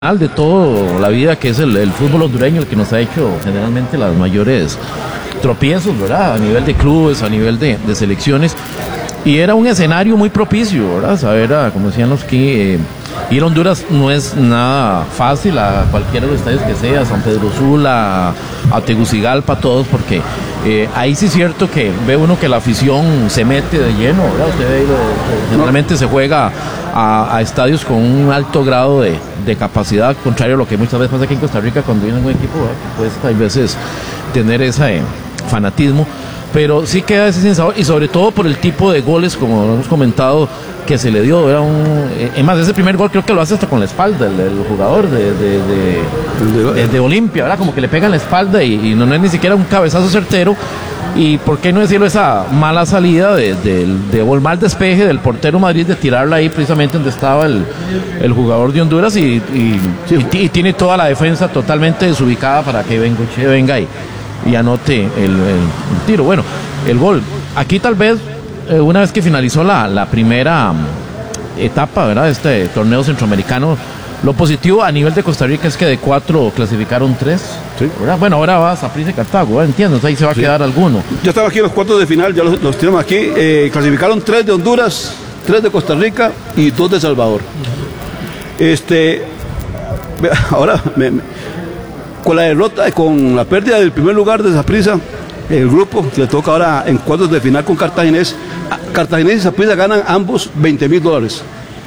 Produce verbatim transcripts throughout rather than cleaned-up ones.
de toda la vida, que es el, el fútbol hondureño, el que nos ha hecho generalmente las mayores tropiezos, ¿verdad? A nivel de clubes, a nivel de, de selecciones, y era un escenario muy propicio, ¿verdad? Saber, a, como decían los que eh, ir a Honduras no es nada fácil, a cualquiera de los estadios que sea, San Pedro Sula, a Tegucigalpa, todos, porque eh, ahí sí es cierto que ve uno que la afición se mete de lleno, ¿verdad? Usted ve, generalmente se juega a, a estadios con un alto grado de, de capacidad, contrario a lo que muchas veces pasa aquí en Costa Rica cuando viene un equipo, ¿verdad? Pues hay veces tener ese eh, fanatismo, pero sí queda ese sensador, y sobre todo por el tipo de goles, como hemos comentado, que se le dio. Era un, es más, ese primer gol creo que lo hace hasta con la espalda el, el jugador de, de, de, de, de Olimpia, ¿verdad? Como que le pega en la espalda y, y no, no es ni siquiera un cabezazo certero. Y por qué no decirlo, esa mala salida de, de, de o el mal despeje del portero Madrid, de tirarla ahí precisamente donde estaba el, el jugador de Honduras, y, y, y, y tiene toda la defensa totalmente desubicada para que Bengoche venga y, y anote el, el, el tiro. Bueno, el gol. Aquí tal vez, eh, una vez que finalizó la, la primera um, etapa, ¿verdad? Este torneo centroamericano, lo positivo a nivel de Costa Rica es que de cuatro clasificaron tres. Sí. Bueno, ahora va Saprissa y Cartago, ¿verdad? Entiendo, ahí se va a sí. quedar alguno. Ya estaba aquí en los cuartos de final, ya los, los tenemos aquí. Eh, clasificaron tres de Honduras, tres de Costa Rica y dos de Salvador. Este, ahora, me, me, con la derrota, con la pérdida del primer lugar de Saprissa, el grupo le toca ahora en cuartos de final con Cartaginés. Cartaginés y Saprissa ganan ambos veinte mil dólares.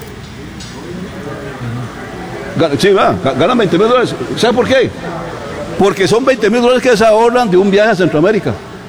Sí, va, ganan veinte mil dólares. ¿Sabe por qué? Porque son veinte mil dólares que se ahorran de un viaje a Centroamérica.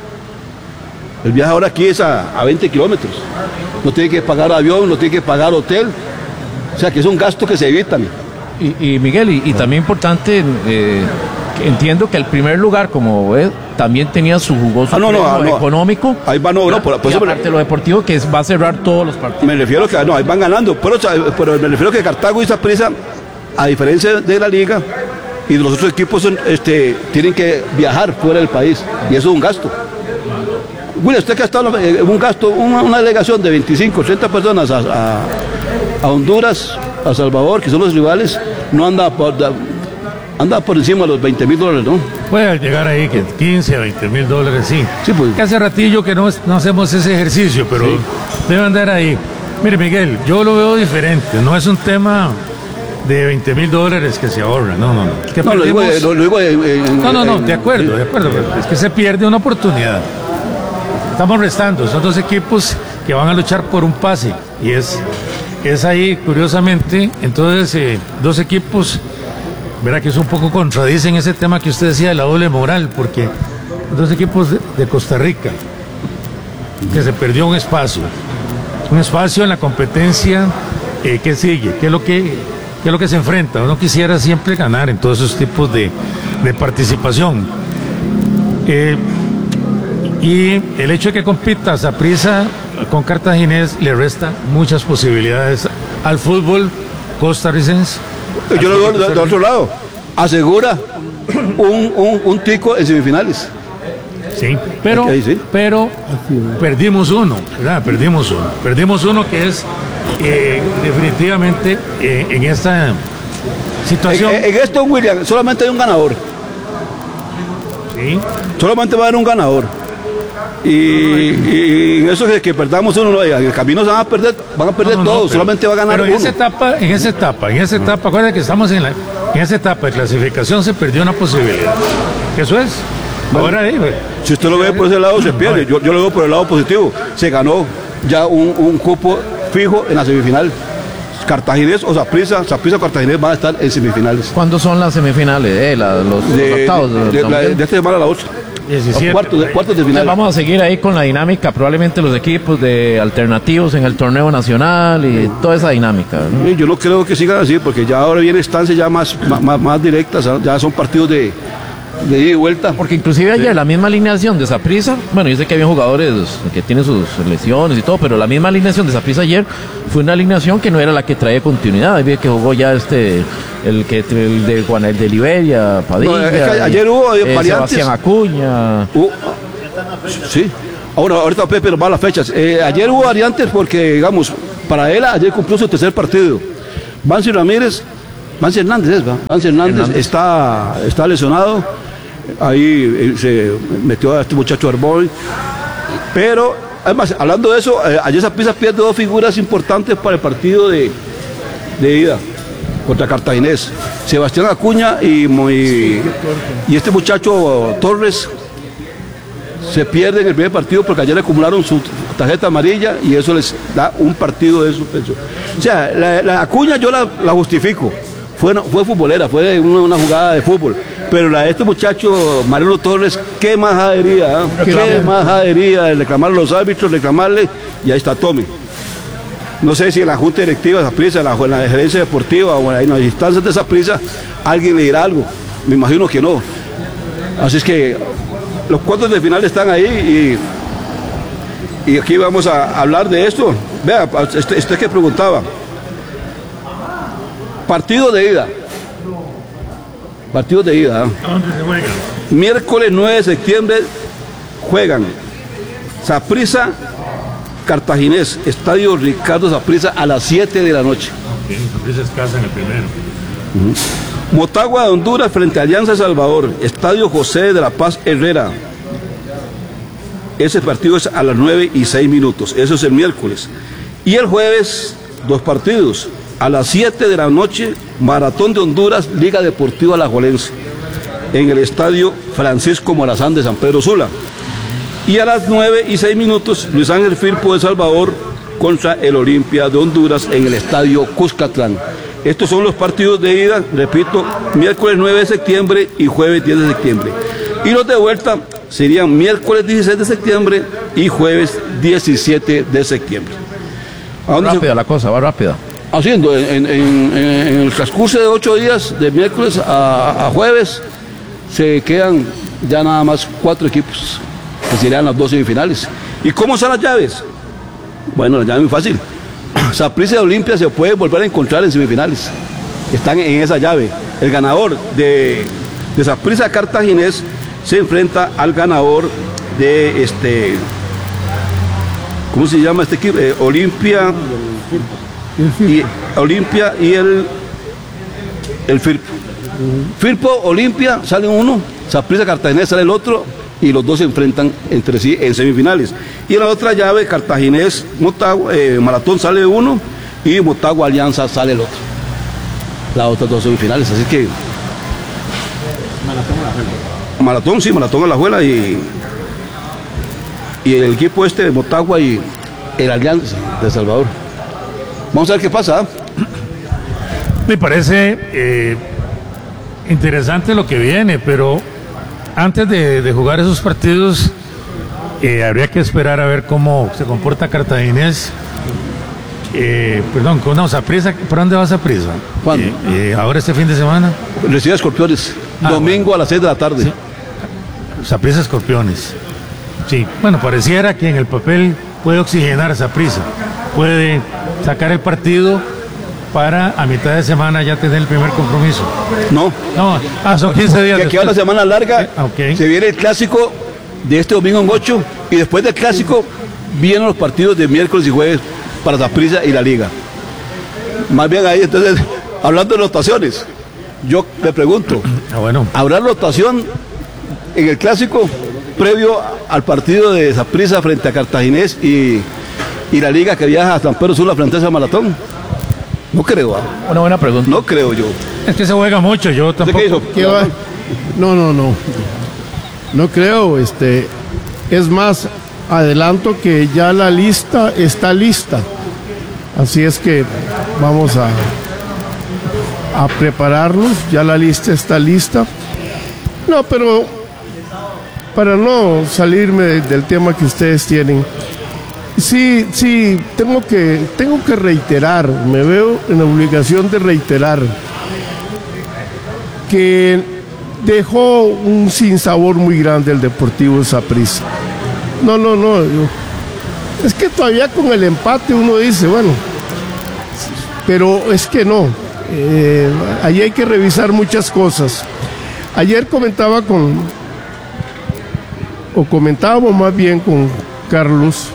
El viaje ahora aquí es a, a veinte kilómetros. No tiene que pagar avión, no tiene que pagar hotel. O sea que es un gasto que se evitan. Y, y Miguel, y, y también importante, eh, entiendo que el primer lugar, como ves, también tenía su jugoso ah, no, no, no, económico. Ahí van, no, no, por, por y aparte me, lo deportivo, que es, va a cerrar todos los partidos. Me refiero que, no, ahí van ganando. Pero, pero me refiero que Cartago y Saprissa, a diferencia de la liga y de los otros equipos, este, tienen que viajar fuera del país, y eso es un gasto. William, usted que ha estado en un gasto, una, una delegación de veinticinco, treinta personas a, a, a Honduras, a Salvador, que son los rivales, no anda por, anda por encima de los veinte mil dólares, ¿no? Puede llegar ahí que quince a veinte mil dólares, sí. Sí, pues. Que hace ratillo que no, no hacemos ese ejercicio, pero sí. Debe andar ahí. Mire, Miguel, yo lo veo diferente, no es un tema de veinte mil dólares que se ahorra, no, no, no. Que no, perdimos... lo digo, lo, lo digo en, en, no, no, no, en, de acuerdo, de acuerdo, es que se pierde una oportunidad. Estamos restando, son dos equipos que van a luchar por un pase, y es, es ahí, curiosamente, entonces, eh, dos equipos, verá que es un poco contradicen ese tema que usted decía de la doble moral, porque dos equipos de, de Costa Rica, que se perdió un espacio, un espacio en la competencia, eh, ¿qué sigue? ¿Qué es lo que... ¿Qué es lo que se enfrenta? Uno quisiera siempre ganar en todos esos tipos de, de participación. Eh, y el hecho de que compita Saprissa con Cartaginés le resta muchas posibilidades al fútbol costarricense. Yo lo veo de otro lado. Asegura un, un, un tico en semifinales. Sí, pero, ahí, sí. pero perdimos uno, ¿verdad? Perdimos uno. Perdimos uno que es eh, definitivamente eh, en esta situación. En, en esto, William, solamente hay un ganador. Sí. Solamente va a haber un ganador. Y, y en eso que, que perdamos uno, en el camino se van a perder, van a perder no, no, todos, no, pero, solamente va a ganar pero en uno. Esa etapa, en esa etapa, en esa etapa, acuérdense que estamos en, la, en esa etapa de clasificación, se perdió una posibilidad. Eso es. Bueno, ahora ahí, si usted lo ve por ese lado, se pierde. Yo, yo lo veo por el lado positivo. Se ganó ya un, un cupo fijo en la semifinal. Cartaginés o Saprissa, Saprissa o Cartaginés van a estar en semifinales. ¿Cuándo son las semifinales? Eh, la, los, de, los octavos. De, de, de, la, de esta semana a la ocho. diecisiete, cuartos, de, cuartos de final. Entonces vamos a seguir ahí con la dinámica, probablemente los equipos de alternativos en el torneo nacional y toda esa dinámica, ¿no? Yo no creo que sigan así, porque ya ahora viene estancias ya más, más, más directas, ya son partidos de de ida y vuelta. Porque inclusive ayer sí. La misma alineación de Saprissa, bueno, yo sé que había jugadores que tienen sus lesiones y todo, pero la misma alineación de Saprissa ayer fue una alineación que no era la que traía continuidad. Ahí que jugó ya este el que el de Juan el de Liberia, Padilla, no, es que ayer hubo eh, variantes. Sebastián Acuña. Uh, sí. Ahora, ahorita Pepe nos va a las fechas. Eh, ayer hubo variantes porque, digamos, para él ayer cumplió su tercer partido. Bansi Ramírez Mansi Hernández es, ¿va? Mansi Hernández, Hernández. Está, está lesionado. Ahí se metió a este muchacho Arbol. Pero, además, hablando de eso, eh, ayer Saprissa pierde dos figuras importantes para el partido de, de ida contra Cartaginés. Sebastián Acuña y, y, y este muchacho Torres se pierden en el primer partido porque ayer acumularon su tarjeta amarilla y eso les da un partido de suspensión. O sea, la, la Acuña yo la, la justifico. Fue, fue futbolera, fue una, una jugada de fútbol. Pero la de este muchacho, Mariano Torres, qué majadería, ¿eh? qué majadería de reclamar a los árbitros, reclamarle, y ahí está Tommy. No sé si en la junta directiva de Saprissa, en la, en la gerencia deportiva o en las instancias de Saprissa, alguien le dirá algo. Me imagino que no. Así es que los cuartos de final están ahí y, y aquí vamos a hablar de esto. Vea, este, este que preguntaba. Partido de ida. Partido de ida. ¿Dónde se juega? Miércoles nueve de septiembre juegan Saprissa, Cartaginés, Estadio Ricardo Saprissa a las siete de la noche. Okay, Saprissa es casa en el primero. Uh-huh. Motagua de Honduras frente a Alianza de Salvador, Estadio José de la Paz Herrera. Ese partido es a las nueve y seis minutos. Eso es el miércoles. Y el jueves, dos partidos. A las siete de la noche, Maratón de Honduras, Liga Deportiva Alajuelense, en el Estadio Francisco Morazán de San Pedro Sula. Y a las nueve y seis minutos, Luis Ángel Firpo de Salvador contra el Olimpia de Honduras en el Estadio Cuscatlán. Estos son los partidos de ida, repito, miércoles nueve de septiembre y jueves diez de septiembre. Y los de vuelta serían miércoles dieciséis de septiembre y jueves diecisiete de septiembre. Rápida se... la cosa, va rápida. Haciendo, en, en, en, en el transcurso de ocho días, de miércoles a, a jueves, se quedan ya nada más cuatro equipos, que serían las dos semifinales. ¿Y cómo son las llaves? Bueno, la llave es muy fácil. Saprissa y Olimpia se pueden volver a encontrar en semifinales. Están en esa llave. El ganador de, de Saprissa Cartaginés se enfrenta al ganador de este, ¿cómo se llama este equipo? Eh, Olimpia. Y Olimpia y el el Firpo. Uh-huh. Firpo, Olimpia, sale uno, Saprissa Cartaginés sale el otro y los dos se enfrentan entre sí en semifinales. Y en la otra llave, Cartaginés, Motagua, eh, Maratón sale uno y Motagua Alianza sale el otro. Las otras dos semifinales, así que Maratón a la juela. Maratón, sí, Maratón a la juela y y el equipo este de Motagua y el Alianza de Salvador. Vamos a ver qué pasa. ¿eh? Me parece eh, interesante lo que viene, pero antes de, de jugar esos partidos eh, habría que esperar a ver cómo se comporta Cartaginés. Eh, perdón, no, Saprissa, ¿por dónde va Saprissa? ¿Cuándo? Eh, eh, ahora este fin de semana. Recibe a Escorpiones, ah, domingo bueno. a las seis de la tarde. Sí. Saprissa Escorpiones. Sí, bueno, pareciera que en el papel puede oxigenar a Saprissa, puede sacar el partido para a mitad de semana ya tener el primer compromiso. No. No, ah, son quince días. Que aquí va una semana larga, eh, okay. Se viene el clásico de este domingo en ocho y después del clásico vienen los partidos de miércoles y jueves para Saprissa y la Liga. Más bien ahí, entonces, hablando de rotaciones, yo me pregunto, ah, bueno. ¿habrá rotación en el clásico previo al partido de Saprissa frente a Cartaginés y, y la Liga que viaja a San Pedro Sula frente a ese Maratón? No creo. ¿eh? Una buena pregunta. No creo yo. Es que se juega mucho, yo tampoco. ¿Qué hizo? ¿Qué va? No, no, no. No creo, este. Es más, adelanto que ya la lista está lista. Así es que vamos a, a prepararnos, ya la lista está lista. No, pero para no salirme del tema que ustedes tienen, sí, sí, tengo que, tengo que reiterar, me veo en la obligación de reiterar que dejó un sinsabor muy grande el Deportivo Saprissa. No, no, no, yo, es que todavía con el empate uno dice, bueno, pero es que no, eh, ahí hay que revisar muchas cosas. Ayer comentaba con, o comentábamos más bien con Carlos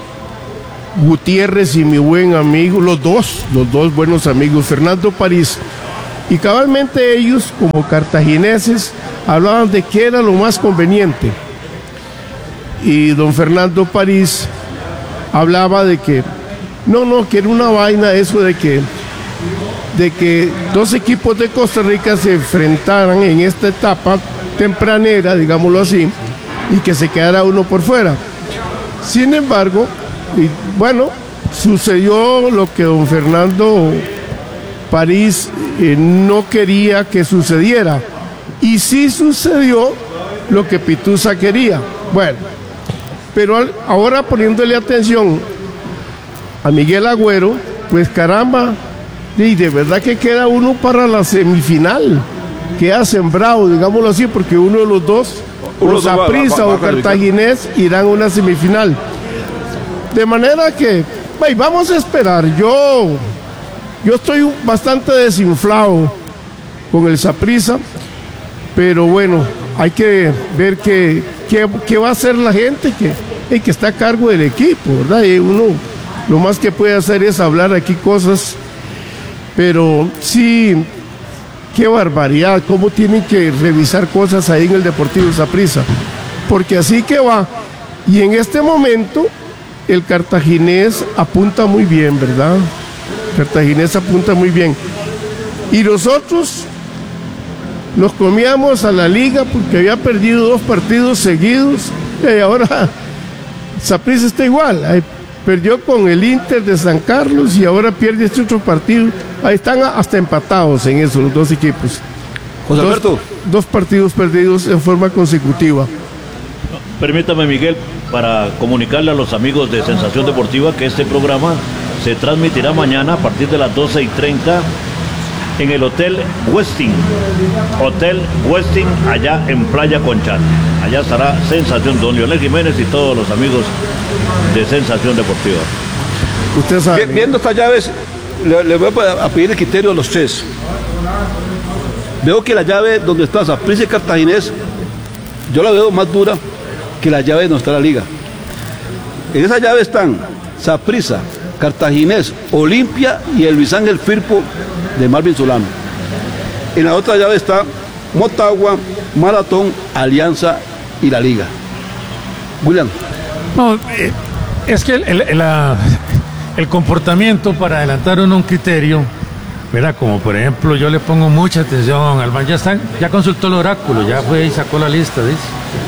Gutiérrez y mi buen amigo, los dos, los dos buenos amigos, Fernando París, Y cabalmente ellos, como cartagineses, hablaban de qué era lo más conveniente. Y don Fernando París hablaba de que, no, no, que era una vaina eso de que, de que dos equipos de Costa Rica se enfrentaran en esta etapa tempranera, digámoslo así, y que se quedara uno por fuera. Sin embargo, y bueno, sucedió lo que don Fernando París eh, no quería que sucediera, y sí sucedió lo que Pitusa quería. Bueno, pero al, ahora poniéndole atención a Miguel Agüero, pues caramba, y de verdad que queda uno para la semifinal, queda sembrado, digámoslo así, porque uno de los dos, o Saprissa o Cartaginés, irán a una semifinal. De manera que, hey, vamos a esperar. Yo, yo estoy bastante desinflado con el Saprissa, pero bueno, hay que ver qué, qué, qué va a hacer la gente que, hey, que está a cargo del equipo, ¿verdad? Y uno lo más que puede hacer es hablar aquí cosas, pero sí, qué barbaridad, cómo tienen que revisar cosas ahí en el Deportivo Saprissa, porque así que va. Y en este momento el Cartaginés apunta muy bien, ¿verdad? Cartaginés apunta muy bien. Y nosotros nos comíamos a la liga porque había perdido dos partidos seguidos, y ahora Saprissa está igual. Ahí perdió con el Inter de San Carlos y ahora pierde este otro partido. Ahí están hasta empatados en eso los dos equipos. José Alberto. Dos, dos partidos perdidos en forma consecutiva. Permítame, Miguel, para comunicarle a los amigos de Sensación Deportiva que este programa se transmitirá mañana a partir de las doce y treinta en el Hotel Westin. Hotel Westin, allá en Playa Conchal. Allá estará Sensación, don Leonel Jiménez y todos los amigos de Sensación Deportiva. Usted sabe. Viendo estas llaves, le, le voy a pedir el criterio a los tres. Veo que la llave donde está Saprissa y Cartaginés, yo la veo más dura que la llave donde está la liga. En esa llave están Saprissa, Cartaginés, Olimpia y el Luis Ángel Firpo de Marvin Solano. En la otra llave está Motagua, Maratón, Alianza y la liga. William. No, eh, es que el, el, la, el comportamiento para adelantar uno un criterio, mira, como por ejemplo yo le pongo mucha atención al man, ya, está, ya consultó el oráculo, ya fue y sacó la lista, dice.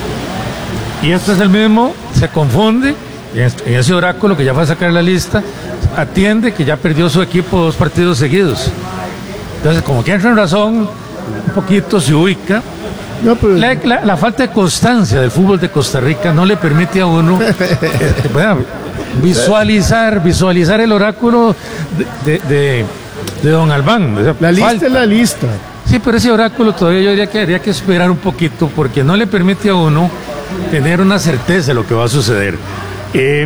Y este es el mismo, se confunde, en ese oráculo que ya fue a sacar la lista, atiende que ya perdió su equipo dos partidos seguidos. Entonces, como que entra en razón, un poquito se ubica. No, pero... la, la, la falta de constancia del fútbol de Costa Rica no le permite a uno eh, bueno, visualizar, visualizar el oráculo de, de, de, de don Albán. O sea, la lista falta. es la lista. Sí, pero ese oráculo todavía yo diría que habría que esperar un poquito porque no le permite a uno tener una certeza de lo que va a suceder. Eh,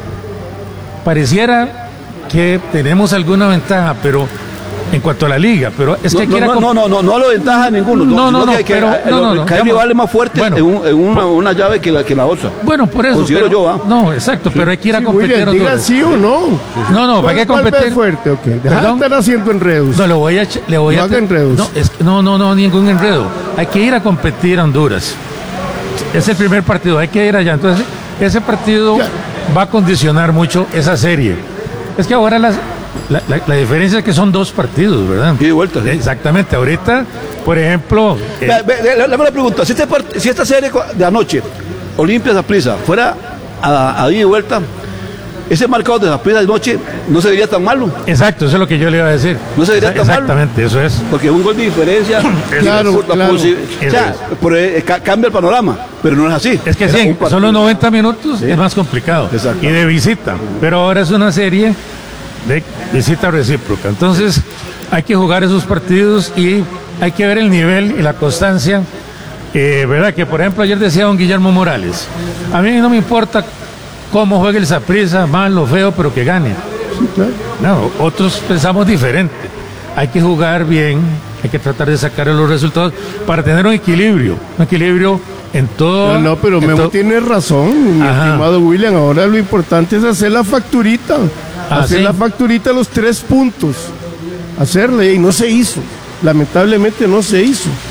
pareciera que tenemos alguna ventaja, pero en cuanto a la liga, pero es que no, hay que no, no, no, no, no lo ventaja a ninguno. No, no, no, que, que, pero que, no, no, no, que hay digamos, rivales más fuertes bueno, en, un, en una, una llave que la, que la otra. Bueno, por eso. Considero pero, yo, ¿ah? No, exacto, sí, pero hay que ir a sí, competir. William, diga sí o no. No, no, hay que competir. Es fuerte, ok. Deja de estar haciendo enredos. No, lo voy a, le voy no a. haga enredos. No, es, no, no, no, ningún enredo. Hay que ir a competir a Honduras. Es el primer partido, hay que ir allá. Entonces, ese partido ya va a condicionar mucho esa serie. Es que ahora las. La, la, la diferencia es que son dos partidos, ¿verdad? Y de vuelta. ¿Sí? Exactamente. Ahorita, por ejemplo... Eh, le hago una pregunta. Si, este part, si esta serie de anoche, Olimpia Saprissa, fuera a, a ir y vuelta, ese marcador de Saprissa de noche no se vería tan malo. Exacto, eso es lo que yo le iba a decir. No se vería tan malo. Exactamente, eso es. Porque un gol de diferencia... claro, la, claro. O sea, por, eh, cambia el panorama, pero no es así. Es que sí, son los noventa minutos, sí, es más complicado. Exacto. Y de visita. Pero ahora es una serie de visita recíproca. Entonces hay que jugar esos partidos y hay que ver el nivel y la constancia. Eh, verdad que por ejemplo ayer decía don Guillermo Morales, a mí no me importa cómo juegue el Saprissa, mal o feo, pero que gane. Sí, claro. No, otros pensamos diferente. Hay que jugar bien, hay que tratar de sacar los resultados para tener un equilibrio, un equilibrio en todo. No, no, pero Memo tiene razón, mi Ajá. estimado William. Ahora lo importante es hacer la facturita. Ah, hacer ¿sí? la facturita los tres puntos. Hacerle, y no se hizo. lamentablemente no se hizo.